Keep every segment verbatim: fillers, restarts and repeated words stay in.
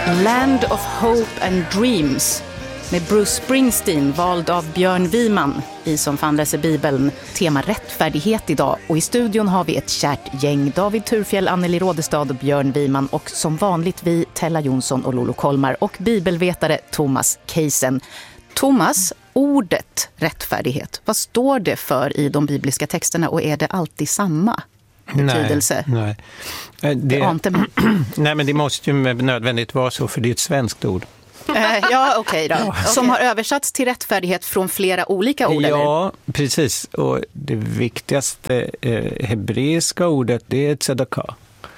Land of Hope and Dreams med Bruce Springsteen, vald av Björn Wiman i Som fan läser Bibeln. Tema rättfärdighet idag, och i studion har vi ett kärt gäng: David Turfjell, Anneli Rådestad och Björn Wiman, och som vanligt vi, Tella Jonsson och Lolo Kolmar, och bibelvetare Thomas Keisen. Thomas, ordet rättfärdighet, vad står det för i de bibliska texterna, och är det alltid samma betydelse? Nej, nej. Det, det nej, men det måste ju nödvändigt vara så, för det är ett svenskt ord. Ja, okej okay då. Som har översatts till rättfärdighet från flera olika ord, ja, eller? Precis. Och det viktigaste eh, hebreiska ordet, det är tzedakah.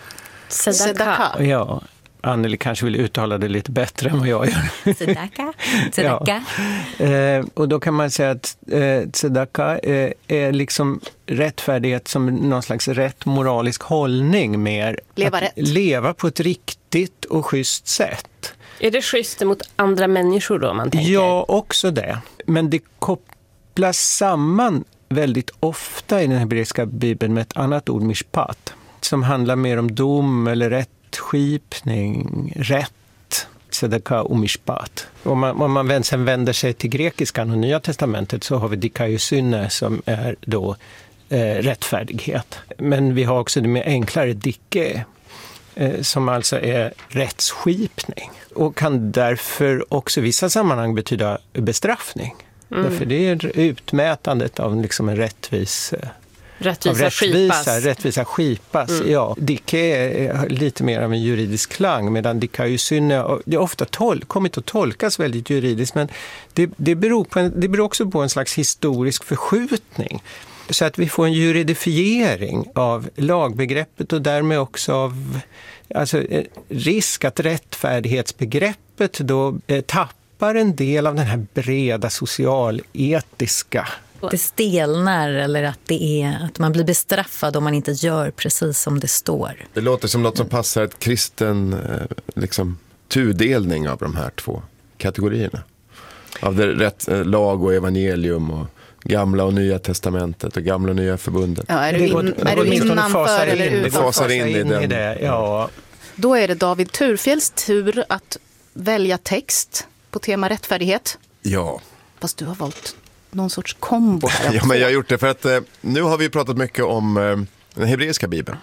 Tzedakah? Ja, Anneli kanske vill uttala det lite bättre än vad jag gör. Tzedakah. Tzedakah. Ja. Eh, och då kan man säga att eh, tzedakah eh, är liksom rättfärdighet som någon slags rätt moralisk hållning, mer leva att rätt. Leva på ett riktigt och schysst sätt. Är det schysst mot andra människor då, man tänker? Ja, också det. Men det kopplas samman väldigt ofta i den hebreiska bibeln med ett annat ord, mishpat, som handlar mer om dom eller rättskipning, rätt, tzedakah och mishpat. Om man, om man sen vänder sig till grekiskan och Nya testamentet, så har vi dikaiosyne, som är då eh, rättfärdighet. Men vi har också det mer enklare dike, som alltså är rättsskipning, och kan därför också i vissa sammanhang betyda bestraffning. Mm. Därför det är utmätandet av liksom en rättvis rättvisa, rättvisa skipas. Rättvisa skipas. Mm. Ja, dike är lite mer av en juridisk klang, medan dikaiosyne, det är ofta tol- kommit att tolkas väldigt juridiskt, men det, det, beror på en, det beror också på en slags historisk förskjutning. Så att vi får en juridifiering av lagbegreppet, och därmed också av alltså, risk att rättfärdighetsbegreppet då eh, tappar en del av den här breda socialetiska. Det stelnar, eller att det är att man blir bestraffad om man inte gör precis som det står. Det låter som något som passar ett kristen liksom, tudelning av de här två kategorierna. Av det rätt, lag och evangelium och Gamla och Nya testamentet och Gamla och Nya förbundet. Ja, är du, in, är är du innanför eller in, utanför? Fasar in i, den. i det, ja. Då är det David Turfjells tur att välja text på tema rättfärdighet. Ja. Fast du har valt någon sorts kombo här. Ja, men jag har gjort det för att eh, nu har vi pratat mycket om eh, den hebreiska bibeln.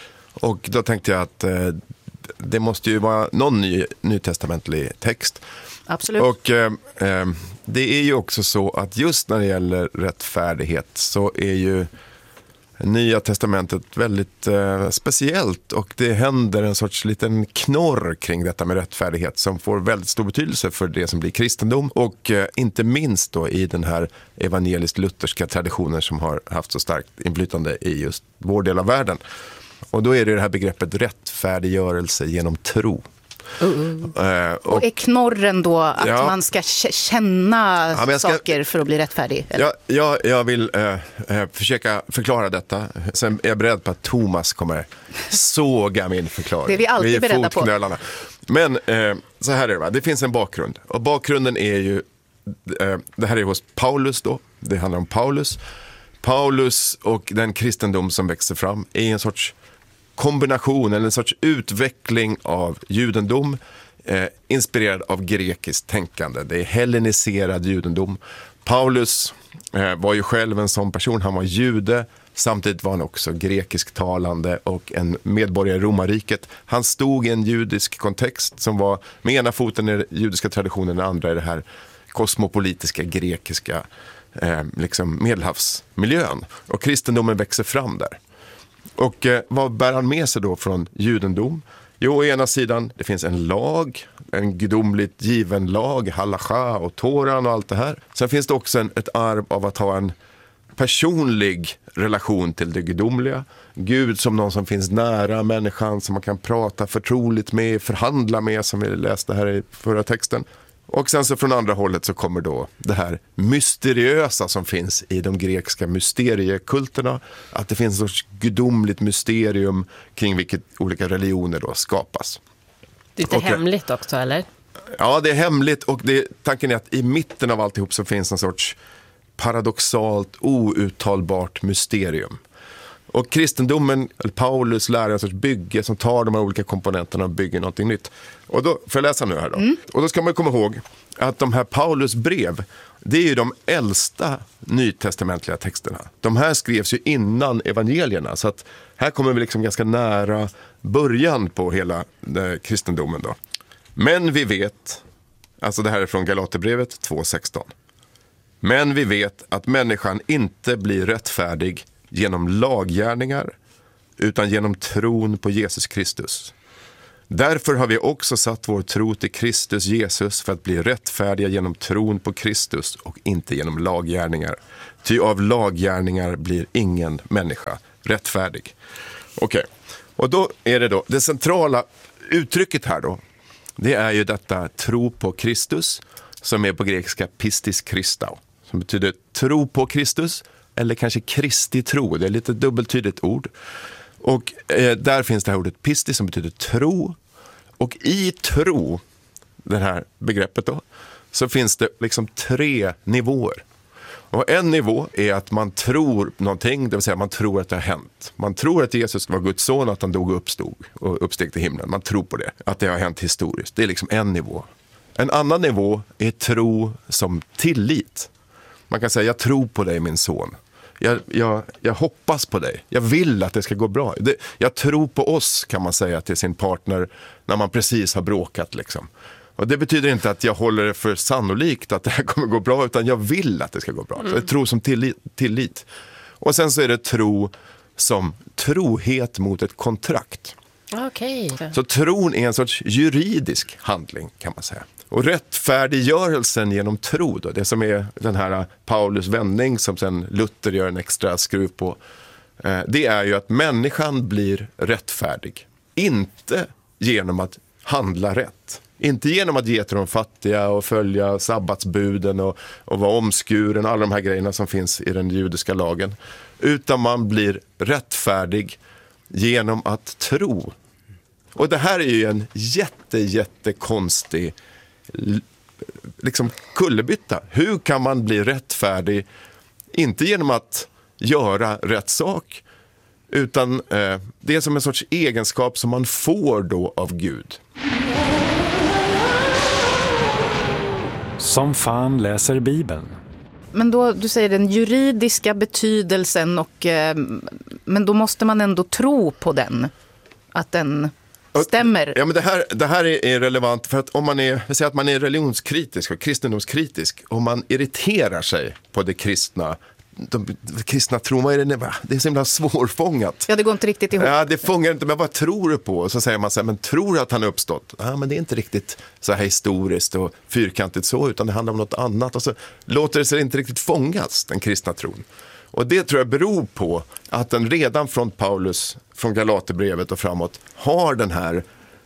Och då tänkte jag att eh, det måste ju vara någon ny, nytestamentlig text. Absolut. Och eh, eh, det är ju också så att just när det gäller rättfärdighet så är ju Nya testamentet väldigt eh, speciellt, och det händer en sorts liten knorr kring detta med rättfärdighet som får väldigt stor betydelse för det som blir kristendom, och eh, inte minst då i den här evangelisk-lutherska traditionen som har haft så starkt inflytande i just vår del av världen. Och då är det det här begreppet rättfärdiggörelse genom tro. Uh. Uh, och, och är knorren då att ja. man ska känna ja, ska, saker för att bli rättfärdig? Ja, ja, jag vill uh, uh, försöka förklara detta. Sen är jag beredd på att Thomas kommer såga min förklaring. Det är vi alltid vi beredda på. Men uh, så här är det, va? Det finns en bakgrund. Och bakgrunden är ju, uh, det här är hos Paulus då. Det handlar om Paulus. Paulus och den kristendom som växer fram är en sorts kombination eller en sorts utveckling av judendom eh, inspirerad av grekiskt tänkande. Det är helleniserad judendom. Paulus eh, var ju själv en sån person. Han var jude, samtidigt var han också grekisktalande och en medborgare i romarriket. Han stod i en judisk kontext som var med ena foten i den judiska traditionen, den andra i det här kosmopolitiska grekiska eh, liksom medelhavsmiljön. Och kristendomen växer fram där. Och eh, vad bär han med sig då från judendom? Jo, å ena sidan, det finns en lag, en gudomligt given lag, halacha och toran och allt det här. Sen finns det också en, ett arv av att ha en personlig relation till det gudomliga. Gud som någon som finns nära människan, som man kan prata förtroligt med, förhandla med, som vi läste här i förra texten. Och sen så från andra hållet så kommer då det här mysteriösa som finns i de grekiska mysteriekulterna. Att det finns en sorts gudomligt mysterium kring vilket olika religioner då skapas. Det är lite och, hemligt också, eller? Ja, det är hemligt, och det, tanken är att i mitten av alltihop så finns en sorts paradoxalt, outtalbart mysterium. Och kristendomen, eller Paulus lär en sorts bygge som tar de här olika komponenterna och bygger någonting nytt. Och då får jag läsa nu här då. Mm. Och då ska man komma ihåg att de här Paulus brev, det är ju de äldsta nytestamentliga texterna. De här skrevs ju innan evangelierna, så att här kommer vi liksom ganska nära början på hela eh, kristendomen då. Men vi vet, alltså det här är från Galaterbrevet två sexton. Men vi vet att människan inte blir rättfärdig genom laggärningar utan genom tron på Jesus Kristus. Därför har vi också satt vår tro till Kristus Jesus för att bli rättfärdiga genom tron på Kristus och inte genom laggärningar. Ty av laggärningar blir ingen människa rättfärdig. Okej, okay. Och då är det då, det centrala uttrycket här då, det är ju detta tro på Kristus, som är på grekiska pistis Christau, som betyder tro på Kristus eller kanske Kristi tro. Det är lite dubbeltydigt ord. Och eh, där finns det här ordet pistis som betyder tro. Och i tro, det här begreppet då, så finns det liksom tre nivåer. Och en nivå är att man tror någonting, det vill säga man tror att det har hänt. Man tror att Jesus var Guds son, att han dog och uppstod och uppsteg till himlen. Man tror på det, att det har hänt historiskt. Det är liksom en nivå. En annan nivå är tro som tillit. Man kan säga, jag tror på dig min son. Jag, jag, jag hoppas på dig. Jag vill att det ska gå bra. Det, jag tror på oss, kan man säga till sin partner när man precis har bråkat liksom. Och det betyder inte att jag håller det för sannolikt att det här kommer gå bra, utan jag vill att det ska gå bra. Mm. Så det är tro som tillit, tillit. Och sen så är det tro som trohet mot ett kontrakt. Okej. Så tron är en sorts juridisk handling, kan man säga. Och rättfärdiggörelsen genom tro då, det som är den här Paulus vändning som sen Luther gör en extra skruv på, det är ju att människan blir rättfärdig. Inte genom att handla rätt. Inte genom att ge till de fattiga och följa sabbatsbuden och, och vara omskuren och alla de här grejerna som finns i den judiska lagen. Utan man blir rättfärdig genom att tro. Och det här är ju en jätte, jätte konstig liksom kullerbytta. Hur kan man bli rättfärdig? Inte genom att göra rätt sak, utan eh, det är som en sorts egenskap som man får då av Gud. Som fan läser Bibeln. Men då, du säger den juridiska betydelsen, och, eh, men då måste man ändå tro på den, att den stämmer. Ja, men det här, det här är relevant för att om man är, jag säger att man är religionskritisk och kristendomskritisk, och man irriterar sig på det kristna, de, de kristna tror man är det, det är så himla svårfångat. Ja, det går inte riktigt ihop. Ja, det fångar inte, men vad tror du på? Och så säger man så här, men tror du att han har uppstått? Ja, men det är inte riktigt så här historiskt och fyrkantigt så, utan det handlar om något annat. Och så låter det sig inte riktigt fångas, den kristna tron. Och det tror jag beror på att den redan från Paulus, från Galaterbrevet och framåt, har den här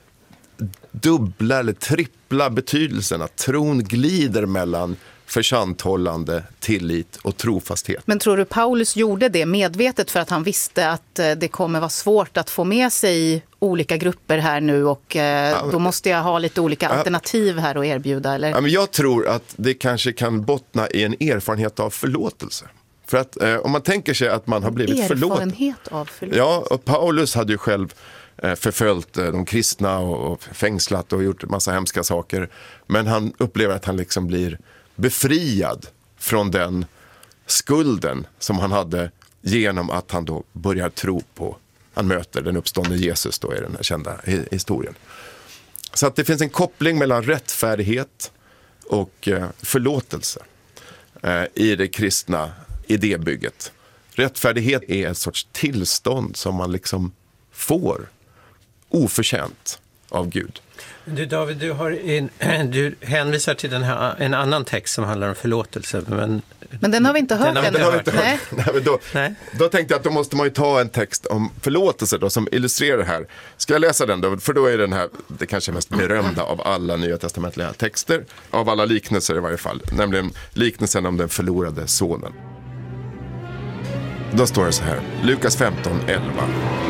dubbla eller trippla betydelsen att tron glider mellan försanthållande, tillit och trofasthet. Men tror du Paulus gjorde det medvetet för att han visste att det kommer vara svårt att få med sig olika grupper här nu, och ja, då måste jag ha lite olika ja, alternativ här att erbjuda? Eller? Ja, men jag tror att det kanske kan bottna i en erfarenhet av förlåtelse. För att eh, om man tänker sig att man har blivit förlåten. Erfarenhet av förlåtelse. Ja, och Paulus hade ju själv eh, förföljt eh, de kristna och, och fängslat och gjort en massa hemska saker. Men han upplever att han liksom blir befriad från den skulden som han hade genom att han då börjar tro på, han möter den uppstående Jesus då i den här kända historien. Så att det finns en koppling mellan rättfärdighet och eh, förlåtelse eh, i det kristna idébygget. Rättfärdighet är ett sorts tillstånd som man liksom får oförtjänt av Gud. Du David, du, har en, du hänvisar till den här, en annan text som handlar om förlåtelse. Men, men den har vi inte hört ännu. Nej. Nej, men då, Nej. då tänkte jag att då måste man ju ta en text om förlåtelse då, som illustrerar det här. Ska jag läsa den då? För då är den här det kanske mest berömda av alla nya testamentliga texter. Av alla liknelser i varje fall. Nämligen liknelsen om den förlorade sonen. Då står det så här. Lukas femton elva.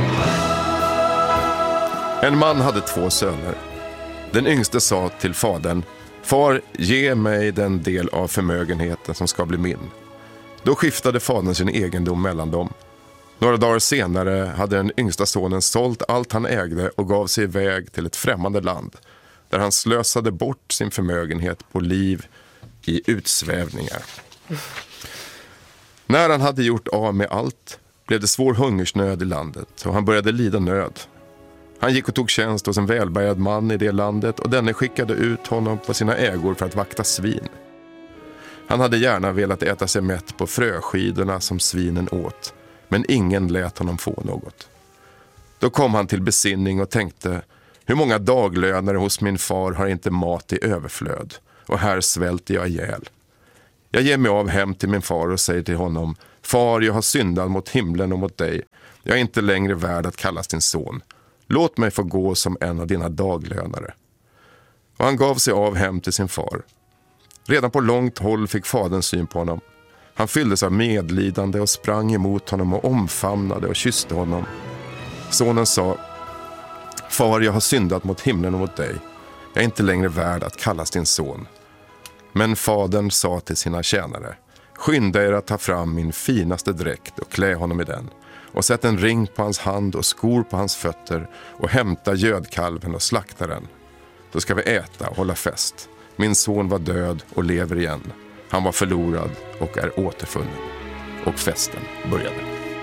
En man hade två söner. Den yngste sa till fadern: Far, ge mig den del av förmögenheten som ska bli min. Då skiftade fadern sin egendom mellan dem. Några dagar senare hade den yngsta sonen sålt allt han ägde och gav sig iväg till ett främmande land, där han slösade bort sin förmögenhet på liv i utsvävningar. När han hade gjort av med allt blev det svår hungersnöd i landet och han började lida nöd. Han gick och tog tjänst hos en välbärgad man i det landet och denne skickade ut honom på sina ägor för att vakta svin. Han hade gärna velat äta sig mätt på fröskidorna som svinen åt, men ingen lät honom få något. Då kom han till besinning och tänkte: hur många daglönare hos min far har inte mat i överflöd, och här svälter jag ihjäl. Jag ger mig av hem till min far och säger till honom: far, jag har syndat mot himlen och mot dig. Jag är inte längre värd att kallas din son. Låt mig få gå som en av dina daglönare. Och han gav sig av hem till sin far. Redan på långt håll fick fadern syn på honom. Han fylldes av medlidande och sprang emot honom och omfamnade och kysste honom. Sonen sa: far, jag har syndat mot himlen och mot dig. Jag är inte längre värd att kallas din son. Men fadern sa till sina tjänare: skynda er att ta fram min finaste dräkt och klä honom i den. Och sätt en ring på hans hand och skor på hans fötter och hämta gödkalven och slakta den. Då ska vi äta och hålla fest. Min son var död och lever igen. Han var förlorad och är återfunnen. Och festen började.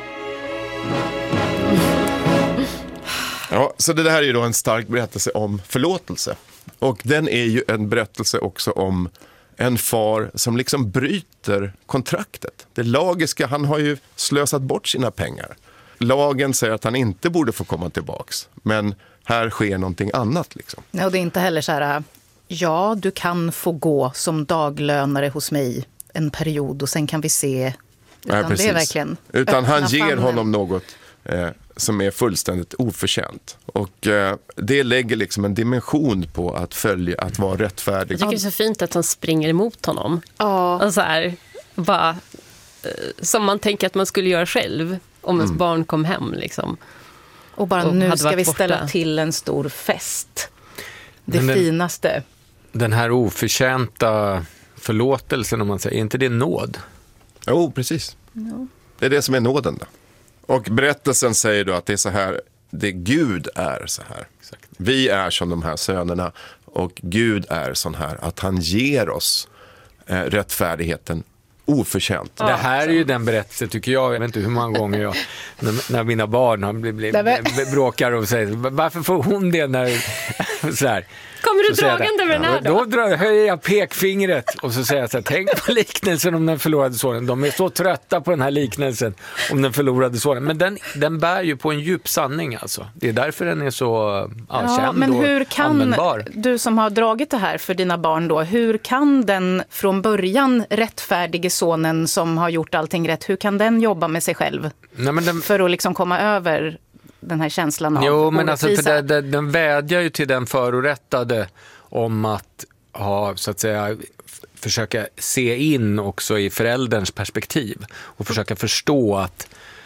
Ja, så det här är ju då en stark berättelse om förlåtelse. Och den är ju en berättelse också om en far som liksom bryter kontraktet. Det lagiska, han har ju slösat bort sina pengar. Lagen säger att han inte borde få komma tillbaks. Men här sker någonting annat liksom. Ja, och det är inte heller så här: ja, du kan få gå som daglönare hos mig en period och sen kan vi se. Utan Nej, det är verkligen Utan han ger famnen. honom något eh, som är fullständigt oförtjänt. Och eh, det lägger liksom en dimension på att följa, att vara rättfärdig. Jag tycker det är så fint att han springer emot honom. Ja. Och så här, bara, eh, som man tänker att man skulle göra själv om ens Mm. barn kom hem liksom. Och bara Och nu hade ska varit vi borta. ställa till en stor fest. Det Men den- finaste. Den här oförtjänta förlåtelsen, om man säger, är inte det nåd? Jo, precis. Det är det som är nåden då. Och berättelsen säger då att det är så här, det Gud är så här. Vi är som de här sönerna och Gud är sån här att han ger oss eh, rättfärdigheten oförtjänt. Det här är ju den berättelse, tycker jag, jag vet inte hur många gånger jag, när, när mina barn har bli, bli, Nej, bli, bråkar och säger, varför får hon det när, så här. Kommer du Så säger jag dragande det. med den här Ja, då? Då drar, höjer jag pekfingret och så säger jag så här: tänk på liknelsen om den förlorade sonen. De är så trötta på den här liknelsen om den förlorade sonen. Men den, den bär ju på en djup sanning alltså. Det är därför den är så ja, Ja, känd men och hur kan användbar. du som har dragit det här för dina barn då, hur kan den från början rättfärdige sonen som har gjort allting rätt, hur kan den jobba med sig själv Nej, men den, för att liksom komma över den här känslan av Jo, men alltså, för orättvisa? det, det, den vädjar ju till den förorättade om att ha, så att säga, f- försöka se in också i förälderns perspektiv och försöka förstå att,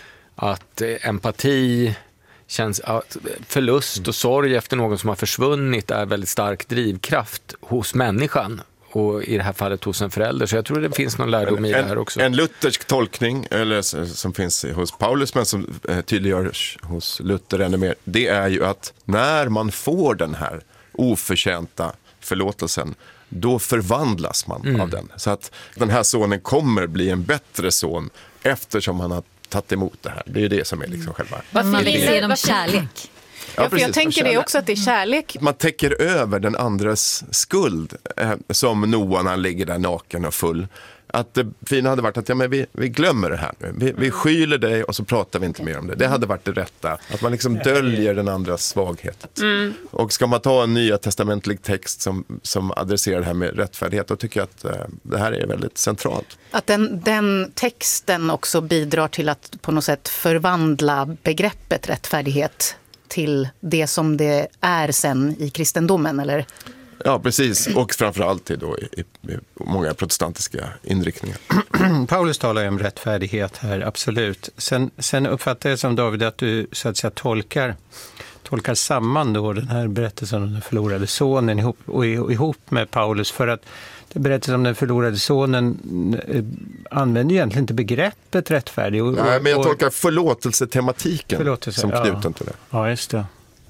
att eh, empati, känns, att förlust och sorg efter någon som har försvunnit är väldigt stark drivkraft hos människan. Och i det här fallet hos en förälder. Så jag tror det finns någon lärdom i det här också. En, en luthersk tolkning, eller s- som finns hos Paulus men som eh, tydliggörs hos Luther ännu mer, det är ju att när man får den här oförtjänta förlåtelsen, då förvandlas man Mm. av den. Så att den här sonen kommer bli en bättre son eftersom han har tagit emot det här. Det är ju det som är liksom själva... Varför Man vill ville- se dem varför- kärlek. Ja, för precis, jag tänker det kärlek. också att det är kärlek. Man täcker över den andres skuld, eh, som Noa när han ligger där naken och full. Att det fina hade varit att ja, men vi, vi glömmer det här nu. Vi, vi skyller dig och så pratar vi inte mer om det. Det hade varit det rätta. Att man liksom döljer den andras svaghet. Mm. Och ska man ta en nya testamentlig text som, som adresserar det här med rättfärdighet, då tycker jag att eh, det här är väldigt centralt. Att den, den texten också bidrar till att på något sätt förvandla begreppet rättfärdighet till det som det är sen i kristendomen, eller? Ja, precis. Och framförallt då i, i, i många protestantiska inriktningar. Paulus talar ju om rättfärdighet här, absolut. Sen, sen uppfattar jag som David att du så att säga tolkar, tolkar samman då den här berättelsen om den förlorade sonen ihop, och ihop med Paulus, för att berättelsen om den förlorade sonen använder egentligen inte begreppet rättfärdig. Och, Nej, men jag och, tolkar förlåtelsetematiken förlåtelse, som knuten ja. till det. Ja, just det.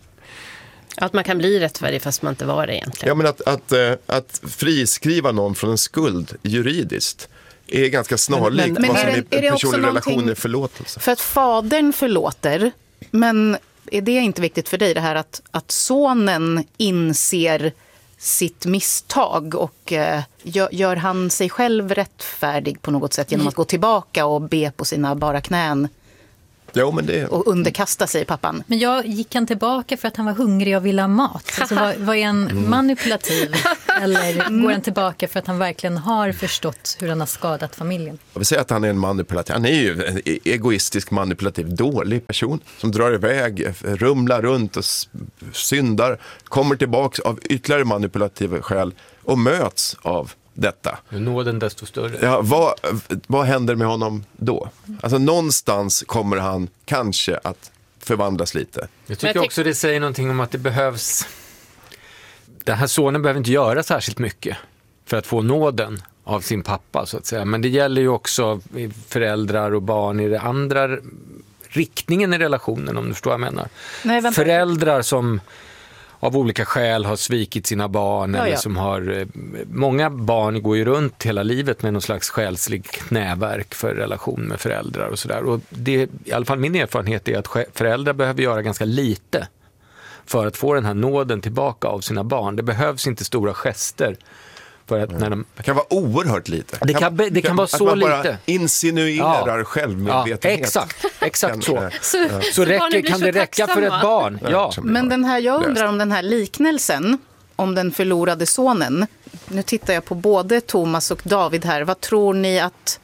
Att man kan bli rättfärdig fast man inte var det egentligen. Ja, men att, att, att friskriva någon från en skuld juridiskt är ganska snarlikt Men- men vad är som det- i är det också personlig relation någonting- är förlåtelse. För att fadern förlåter, men är det inte viktigt för dig det här att, att sonen inser sitt misstag och eh, gör, gör han sig själv rättfärdig på något sätt genom att gå tillbaka och be på sina bara knän Jo, men det och underkasta sig pappan? Men jag gick han tillbaka för att han var hungrig och ville ha mat? Alltså, var, var är han manipulativ? Eller går han tillbaka för att han verkligen har förstått hur han har skadat familjen? Jag vill säga att han är en manipulativ, han är ju en egoistisk, manipulativ, dålig person som drar iväg, rumlar runt och syndar, kommer tillbaka av ytterligare manipulativa skäl och möts av detta. Nåden desto större. Ja, vad, vad händer med honom då? Alltså någonstans kommer han kanske att förvandlas lite. Jag tycker jag tyck- också det säger någonting om att det behövs... Den här sonen behöver inte göra särskilt mycket för att få nåden av sin pappa, så att säga. Men det gäller ju också föräldrar och barn i det andra riktningen i relationen, om du förstår vad jag menar. Nej, vänta. Föräldrar som av olika skäl har svikit sina barn, Ja, eller ja. som har... Många barn går ju runt hela livet med någon slags själslig knäverk för relation med föräldrar och sådär. Och det, i alla fall min erfarenhet är att skä- föräldrar behöver göra ganska lite för att få den här nåden tillbaka av sina barn. Det behövs inte stora gester för att när de... Det kan vara oerhört lite. Det kan- det kan vara att så man bara lite. insinuerar Ja. självmedvetenhet. Ja, exakt, exakt så. Kan, eh, Så, Så, så barnen räcker, blir kan så det räcka för tacksamma. ett barn? Ja. som vi Men har den här, jag läst. undrar om den här liknelsen om den förlorade sonen. Nu tittar jag på både Thomas och David här. Vad tror ni att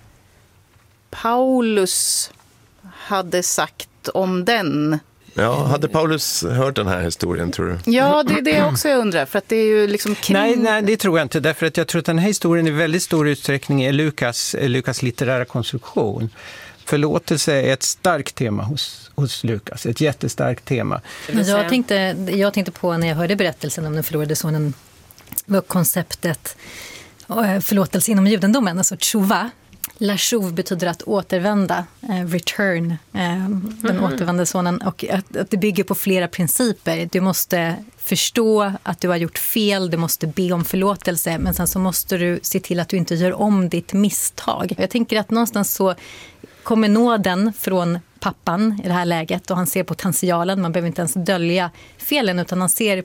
Paulus hade sagt om den? Ja, hade Paulus hört den här historien, tror du? Ja, det är det också jag undrar. För att det är ju liksom kring... Nej, nej, det tror jag inte. Därför att jag tror att den här historien i väldigt stor utsträckning är Lukas, Lukas litterära konstruktion. Förlåtelse är ett starkt tema hos, hos Lukas, ett jättestarkt tema. Men jag, tänkte, jag tänkte på när jag hörde berättelsen om den förlorade sonen var konceptet eh, förlåtelse inom judendomen, alltså tshuva. Lashuv betyder att återvända, eh, return, eh, den återvända sonen. Och att, att det bygger på flera principer. Du måste förstå att du har gjort fel, du måste be om förlåtelse, men sen så måste du se till att du inte gör om ditt misstag. Jag tänker att någonstans så kommer nåden från pappan i det här läget och han ser potentialen. Man behöver inte ens dölja felen utan han ser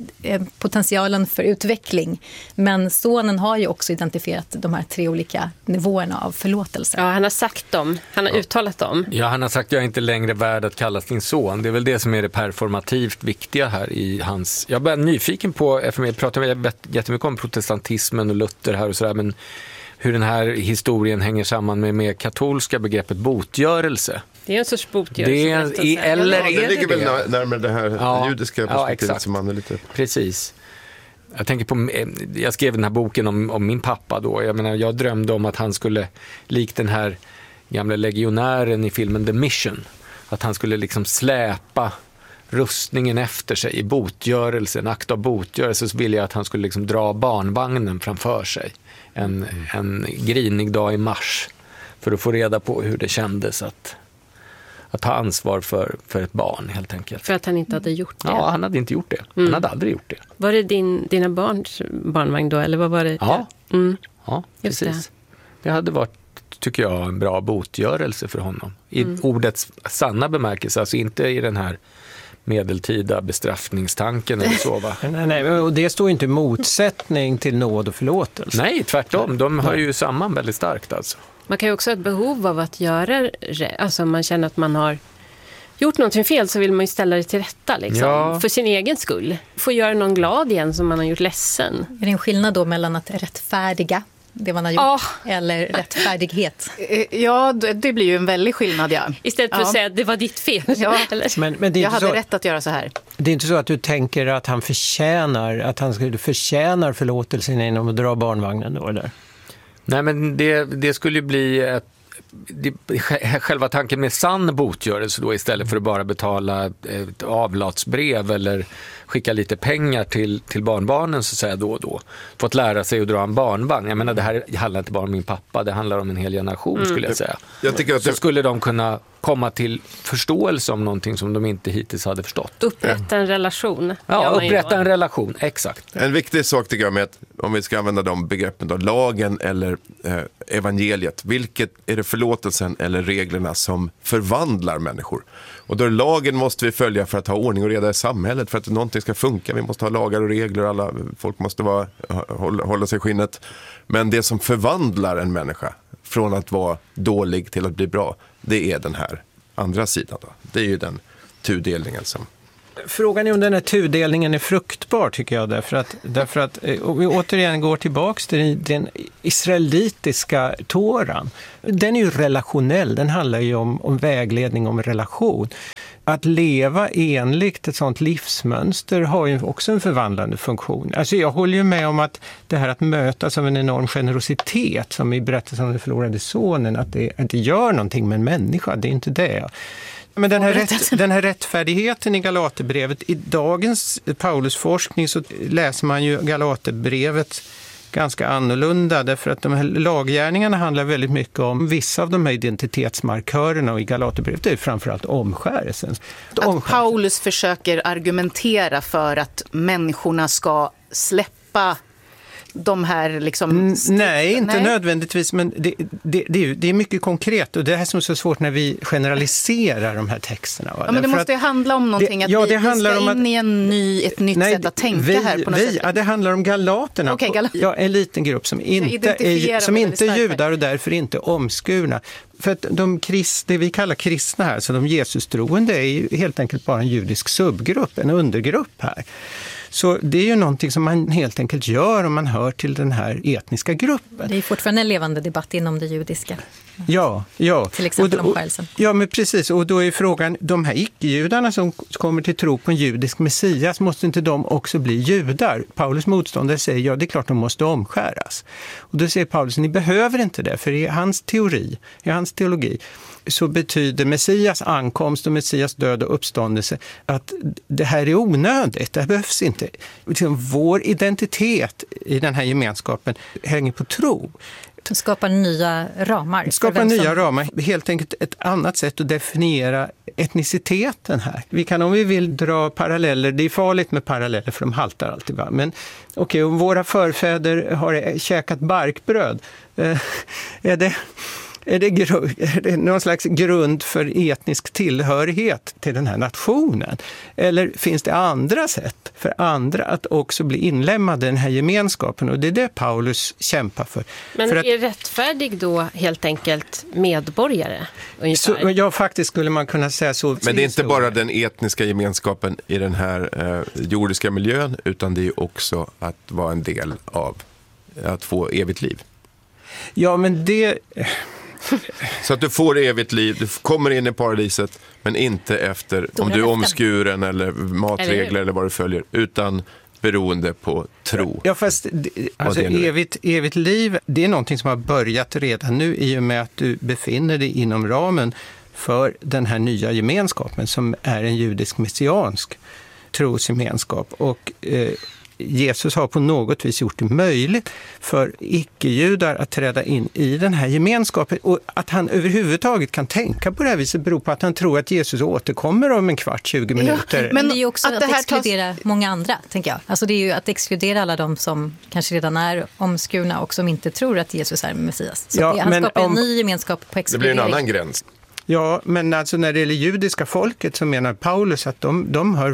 potentialen för utveckling. Men sonen har ju också identifierat de här tre olika nivåerna av förlåtelse. Ja, han har sagt dem. Han har uttalat dem. Ja, han har sagt jag är inte längre värd att kallas din son. Det är väl det som är det performativt viktiga här i hans... Jag är bara nyfiken på, eftersom jag pratar jättemycket om protestantismen och Luther här och sådär, men hur den här historien hänger samman med, med katolska begreppet botgörelse. Det är en sorts Det är, botgörelse. i, eller Ja, det är ligger det väl det? när- närmare det här Ja, judiska ja, perspektivet exakt. som man är lite... Precis. Jag tänker på, jag skrev den här boken om, om min pappa då. Jag menar, jag drömde om att han skulle, likt den här gamla legionären i filmen The Mission, att han skulle liksom släpa rustningen efter sig i botgörelse, en akt av botgörelse, så ville jag att han skulle liksom dra barnvagnen framför sig en, en grinig dag i mars för att få reda på hur det kändes att, att ta ansvar för, för ett barn helt enkelt. För att han inte hade gjort det. Ja, han hade inte gjort det. Han hade aldrig gjort det. Var det din, dina barns barnvagn då? Eller vad var det? Ja. Mm. Ja, Just precis. Det. det hade varit, tycker jag, en bra botgörelse för honom. I Mm. ordets sanna bemärkelse, alltså inte i den här medeltida bestraffningstanken eller så, va? Nej, nej, och det står inte i motsättning till nåd och förlåtelse. Nej, tvärtom. De hör ju samman väldigt starkt alltså. Man kan ju också ha ett behov av att göra det. Alltså om man känner att man har gjort någonting fel så vill man ju ställa det till rätta liksom. Ja. För sin egen skull. Få göra någon glad igen som man har gjort ledsen. Är det en skillnad då mellan att rättfärdiga det man har gjort, Oh. eller rättfärdighet? Ja, det blir ju en väldig skillnad, ja. Istället för ja. att säga att det var ditt fel. Ja. Eller? Men, men det är Jag inte hade så, rätt att göra så här. det är inte så att du tänker att han förtjänar, att han skulle förtjänar förlåtelsen genom att dra barnvagnen då, eller? Nej, men det, det skulle bli ett, det, själva tanken med sann botgörelse då, istället för att bara betala ett avlatsbrev eller skicka lite pengar till, till barnbarnen så att säga då och då. Fått lära sig att dra en barnvagn. Jag menar, det här handlar inte bara om min pappa, det handlar om en hel generation mm. skulle jag säga. Jag tycker att det... Så skulle de kunna komma till förståelse om någonting som de inte hittills hade förstått. Upprätta en relation. Ja, upprätta en relation, exakt. En viktig sak tycker jag med att, om vi ska använda de begreppen då, lagen eller eh, evangeliet, vilket är det förlåtelsen eller reglerna som förvandlar människor? Och då lagen måste vi följa för att ha ordning och reda i samhället, för att någonting ska funka. Vi måste ha lagar och regler, alla folk måste vara, hålla, hålla sig i skinnet. Men det som förvandlar en människa från att vara dålig till att bli bra, det är den här andra sidan då. Det är ju den tudelningen som... Frågan är om den här tudelningen är fruktbar, tycker jag, därför att, därför att och vi återigen går tillbaka till den israelitiska Toran. Den är ju relationell, den handlar ju om, om vägledning, om relation. Att leva enligt ett sånt livsmönster har ju också en förvandlande funktion. Alltså jag håller ju med om att det här att mötas av en enorm generositet, som i berättelsen om den förlorade sonen, att det inte gör någonting med en människa, det är inte det. Men den här, rätt, den här rättfärdigheten i Galaterbrevet, i dagens Paulusforskning så läser man ju Galaterbrevet ganska annorlunda, därför att de här laggärningarna handlar väldigt mycket om vissa av de här identitetsmarkörerna, och i Galaterbrevet är det framförallt omskärelsen. Att Paulus försöker argumentera för att människorna ska släppa de här liksom... Mm, nej, inte nej. nödvändigtvis, men det, det, det, är ju, det är mycket konkret, och det här som är så svårt när vi generaliserar de här texterna. Va? Ja, men det måste ju handla om någonting, det, att ja, det vi, vi ska in att, i en ny, ett nytt nej, sätt att tänka vi, här på något vi, sätt. Ja, det handlar om galaterna. Okay, gal- ja, en liten grupp som inte är, som inte är judar och därför inte omskurna. För att de krist, det vi kallar kristna här, så de Jesustroende, är ju helt enkelt bara en judisk subgrupp, en undergrupp här. Så det är ju någonting som man helt enkelt gör om man hör till den här etniska gruppen. Det är fortfarande en levande debatt inom det judiska. Ja, ja. Till exempel och, om skärelsen. Ja, men precis. Och då är frågan, de här icke-judarna som kommer till tro på en judisk messias, måste inte de också bli judar? Paulus motståndare säger, ja, det är klart de måste omskäras. Och då säger Paulus, ni behöver inte det, för i hans teori, i hans teologi, så betyder Messias ankomst och Messias död och uppståndelse att det här är onödigt, det behövs inte. Vår identitet i den här gemenskapen hänger på tro. Det skapar nya ramar. Skapar nya som... ramar, helt enkelt ett annat sätt att definiera etniciteten här. Vi kan, om vi vill, dra paralleller, det är farligt med paralleller för de haltar alltid. Va? Men okej, okay, våra förfäder har käkat barkbröd. Eh, är det... Är det, gru- är det någon slags grund för etnisk tillhörighet till den här nationen? Eller finns det andra sätt för andra att också bli inlämnade i den här gemenskapen? Och det är det Paulus kämpar för. Men för att, är rättfärdig då helt enkelt medborgare? Så, ja, faktiskt skulle man kunna säga så. Men det är inte så. bara den etniska gemenskapen i den här eh, jordiska miljön, utan det är också att vara en del av att få evigt liv. Ja, men det... Så att du får evigt liv, du kommer in i paradiset, men inte efter om du är omskuren eller matregler eller, eller vad du följer, utan beroende på tro. Ja, fast alltså, evigt, evigt liv, det är någonting som har börjat redan nu i och med att du befinner dig inom ramen för den här nya gemenskapen som är en judisk-messiansk trosgemenskap. Och eh, Jesus har på något vis gjort det möjligt för icke-judar att träda in i den här gemenskapen. Och att han överhuvudtaget kan tänka på det här viset beror på att han tror att Jesus återkommer om en kvart, tjugo minuter. Ja, men det är ju också att, att, att exkludera tas... många andra, tänker jag. Alltså det är ju att exkludera alla de som kanske redan är omskurna och som inte tror att Jesus är Messias. Så ja, det, han men skapar om... en ny gemenskap på exkludering. Det blir en annan gräns. Ja, men alltså när det gäller judiska folket så menar Paulus att de, de hör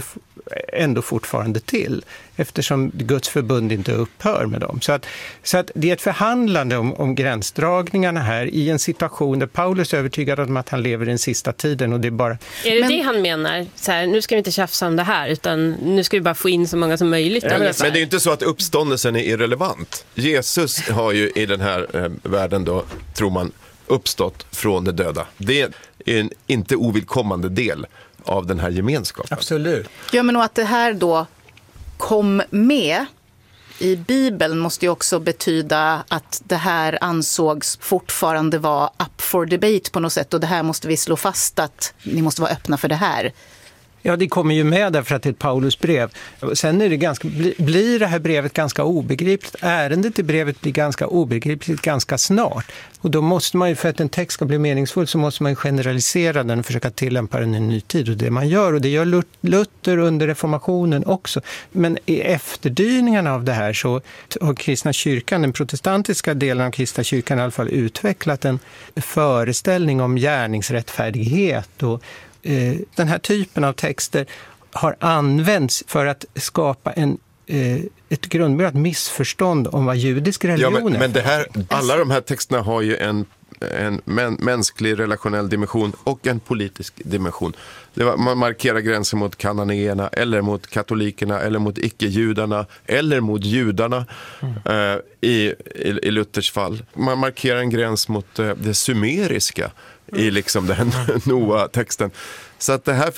ändå fortfarande till, eftersom Guds förbund inte upphör med dem. Så att, så att det är ett förhandlande om, om gränsdragningarna här i en situation där Paulus är övertygad om att han lever i den sista tiden. Och det är, bara... är det men... det han menar? Så här, nu ska vi inte tjafsa om det här, utan nu ska vi bara få in så många som möjligt. Ja, men, men det är ju inte så att uppståndelsen är irrelevant. Jesus har ju i den här eh, världen då, tror man, uppstått från de döda. Det är en inte ovidkommande del av den här gemenskapen. Absolut. Ja, men och att det här då kom med i Bibeln måste ju också betyda att det här ansågs fortfarande vara up for debate på något sätt, och det här måste vi slå fast att ni måste vara öppna för det här. Ja, det kommer ju med därför att det är ett Paulus brev. Sen är det ganska, blir det här brevet ganska obegripligt. Ärendet i brevet blir ganska obegripligt ganska snart. Och då måste man ju, för att en text ska bli meningsfull, så måste man generalisera den och försöka tillämpa den i en ny tid. Och det man gör, och det gör Luther under reformationen också. Men i efterdyningarna av det här så har kristna kyrkan, den protestantiska delen av kristna kyrkan i alla fall, utvecklat en föreställning om gärningsrättfärdighet. Och den här typen av texter har använts för att skapa en, ett grundmurat missförstånd om vad judisk religion ja, men, är. Men det här, alla de här texterna har ju en, en mä- mänsklig relationell dimension och en politisk dimension. Det var, man markerar gränser mot kananéerna eller mot katolikerna eller mot icke-judarna eller mot judarna mm. eh, i, i, i Luthers fall. Man markerar en gräns mot eh, det sumeriska i liksom den Noa-texten. Så att det här